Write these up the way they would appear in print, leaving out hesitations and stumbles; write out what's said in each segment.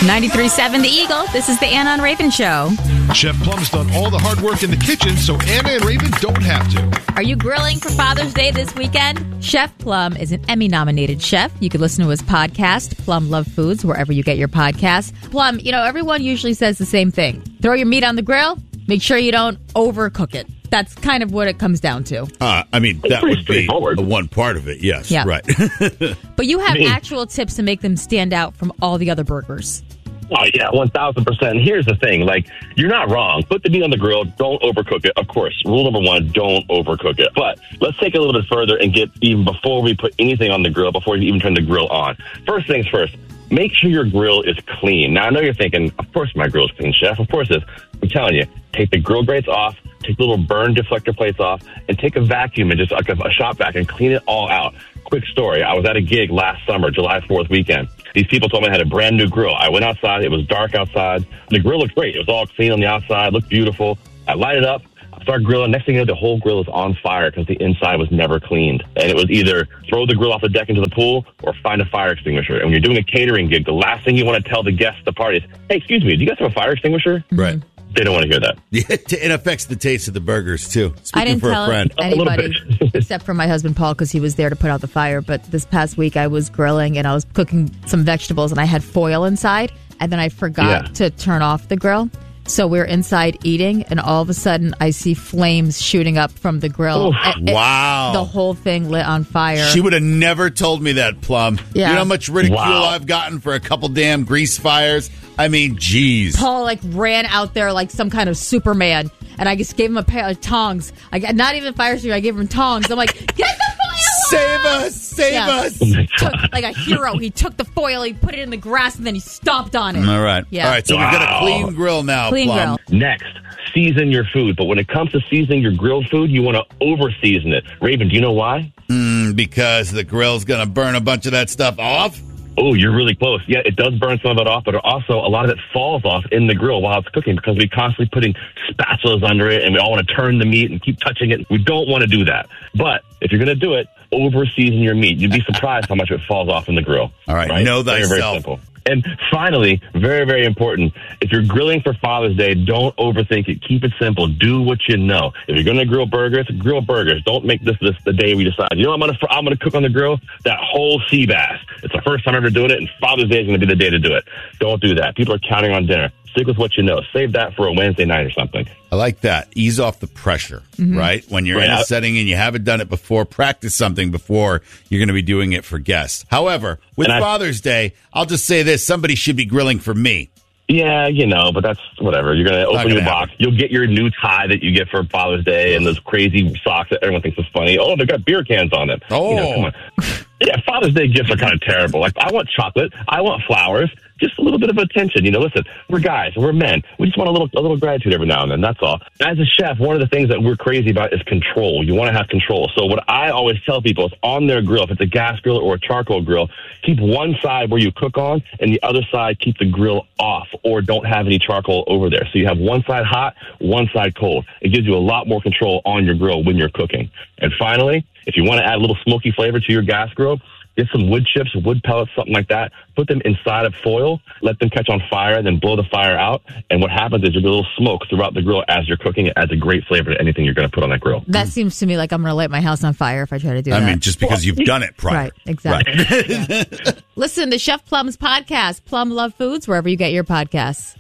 93.7 The Eagle. This is the Anna and Raven Show. Chef Plum's done all the hard work in the kitchen, so Anna and Raven don't have to. Are you grilling for Father's Day this weekend? Chef Plum is an Emmy-nominated chef. You can listen to his podcast, Plum Love Foods, wherever you get your podcasts. Plum, everyone usually says the same thing. Throw your meat on the grill. Make sure you don't overcook it. That's kind of what it comes down to. That would be one part of it, yes. Yeah. Right. But you have actual tips to make them stand out from all the other burgers. Oh, yeah, 1,000%. And here's the thing. You're not wrong. Put the meat on the grill. Don't overcook it. Of course, rule number one, don't overcook it. But let's take it a little bit further and get even before we put anything on the grill, before you even turn the grill on. First things first, make sure your grill is clean. Now, I know you're thinking, of course my grill's clean, Chef. Of course it is. I'm telling you, take the grill grates off, take the little burn deflector plates off, and take a vacuum and just like a shop vac and clean it all out. Quick story. I was at a gig last summer, July 4th weekend. These people told me I had a brand new grill. I went outside. It was dark outside. The grill looked great. It was all clean on the outside, looked beautiful. I light it up. I start grilling. Next thing you know, the whole grill is on fire because the inside was never cleaned. And it was either throw the grill off the deck into the pool or find a fire extinguisher. And when you're doing a catering gig, the last thing you want to tell the guests at the party is, hey, excuse me, do you guys have a fire extinguisher? Right. They don't want to hear that. Yeah, it affects the taste of the burgers, too. I didn't for tell a friend. anybody except for my husband, Paul, because he was there to put out the fire. But this past week, I was grilling and I was cooking some vegetables and I had foil inside. And then I forgot to turn off the grill. So we're inside eating, and all of a sudden, I see flames shooting up from the grill. Wow. The whole thing lit on fire. She would have never told me that, Plum. Yeah. You know how much ridicule I've gotten for a couple damn grease fires? I mean, geez. Paul, ran out there like some kind of Superman, and I just gave him a pair of tongs. I got not even fire extinguisher. I gave him tongs. I'm like, get the foil off! Save us! Took, like a hero, he took the foil, he put it in the grass, and then he stomped on it. All right. Yeah. All right, so we've got a clean grill now, Clean Plum. grill. Next, season your food. But when it comes to seasoning your grilled food, you want to over-season it. Raven, do you know why? Because the grill's going to burn a bunch of that stuff off? Oh, you're really close. Yeah, it does burn some of it off, but also a lot of it falls off in the grill while it's cooking because we're constantly putting spatulas under it and we all want to turn the meat and keep touching it. We don't want to do that. But if you're going to do it, over-season your meat. You'd be surprised how much it falls off in the grill. All right? Know thyself. Very, very simple. And finally, very, very important, if you're grilling for Father's Day, don't overthink it. Keep it simple. Do what you know. If you're going to grill burgers. Don't make this the day we decide, I'm going to cook on the grill that whole sea bass. It's the first time ever doing it, and Father's Day is going to be the day to do it. Don't do that. People are counting on dinner. Stick with what you know. Save that for a Wednesday night or something. I like that. Ease off the pressure, right? When you're in a setting and you haven't done it before, practice something before you're going to be doing it for guests. However, with Father's Day, I'll just say this. Somebody should be grilling for me. Yeah, but that's whatever. You're going to open your box. You'll get your new tie that you get for Father's Day and those crazy socks that everyone thinks is funny. Oh, they've got beer cans on them. Oh. Come on. Yeah, Father's Day gifts are kind of terrible. I want chocolate. I want flowers. Just a little bit of attention. Listen, we're guys. We're men. We just want a little gratitude every now and then. That's all. As a chef, one of the things that we're crazy about is control. You want to have control. So what I always tell people is on their grill, if it's a gas grill or a charcoal grill, keep one side where you cook on and the other side keep the grill off or don't have any charcoal over there. So you have one side hot, one side cold. It gives you a lot more control on your grill when you're cooking. And finally, if you want to add a little smoky flavor to your gas grill, get some wood chips, wood pellets, something like that. Put them inside of foil, let them catch on fire, then blow the fire out. And what happens is you get a little smoke throughout the grill as you're cooking. It adds a great flavor to anything you're going to put on that grill. That seems to me like I'm going to light my house on fire if I try to do that. I mean, just because you've done it prior. Right, exactly. Right. Yeah. Listen to Chef Plum's podcast, Plum Love Foods, wherever you get your podcasts.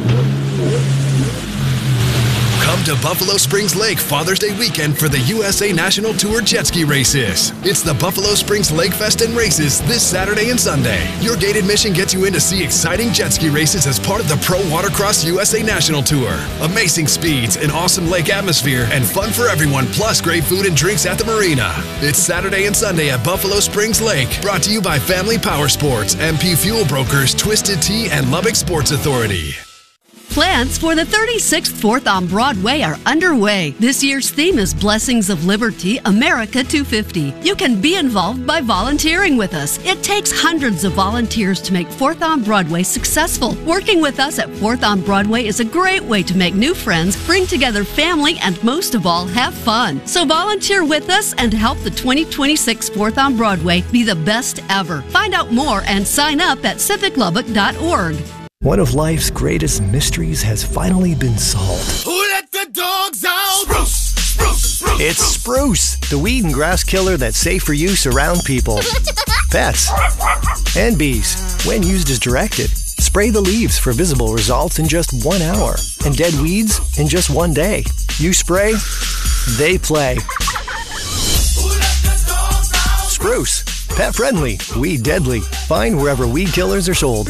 Come to Buffalo Springs Lake Father's Day weekend for the USA National Tour Jet Ski Races. It's the Buffalo Springs Lake Fest and Races this Saturday and Sunday. Your gate admission gets you in to see exciting jet ski races as part of the Pro Watercross USA National Tour. Amazing speeds, an awesome lake atmosphere, and fun for everyone, plus great food and drinks at the marina. It's Saturday and Sunday at Buffalo Springs Lake. Brought to you by Family Power Sports, MP Fuel Brokers, Twisted Tea, and Lubbock Sports Authority. Plans for the 36th 4th on Broadway are underway. This year's theme is Blessings of Liberty, America 250. You can be involved by volunteering with us. It takes hundreds of volunteers to make 4th on Broadway successful. Working with us at 4th on Broadway is a great way to make new friends, bring together family, and most of all, have fun. So volunteer with us and help the 2026 4th on Broadway be the best ever. Find out more and sign up at civiclubbock.org. One of life's greatest mysteries has finally been solved. Who let the dogs out? Spruce! Spruce! Spruce! It's Spruce, the weed and grass killer that's safe for use around people, pets, and bees. When used as directed, spray the leaves for visible results in just 1 hour and dead weeds in just 1 day. You spray, they play. Spruce, pet friendly, weed deadly. Find wherever weed killers are sold.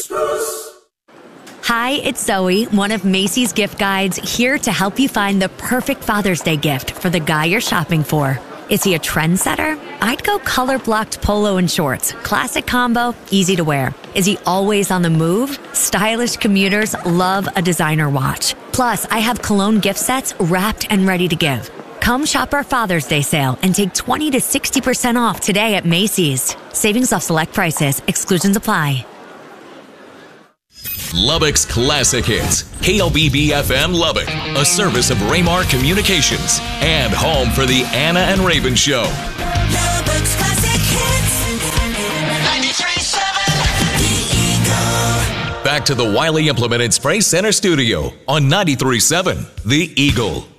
Hi, it's Zoe, one of Macy's gift guides, here to help you find the perfect Father's Day gift for the guy you're shopping for. Is he a trendsetter? I'd go color-blocked polo and shorts. Classic combo, easy to wear. Is he always on the move? Stylish commuters love a designer watch. Plus, I have cologne gift sets wrapped and ready to give. Come shop our Father's Day sale and take 20 to 60% off today at Macy's. Savings off select prices. Exclusions apply. Lubbock's classic hits. KLBB-FM Lubbock, a service of Raymar Communications and home for the Anna and Raven Show. Lubbock's classic hits. 93.7. The Eagle. Back to the Wiley Implemented Spray Center studio on 93.7 The Eagle.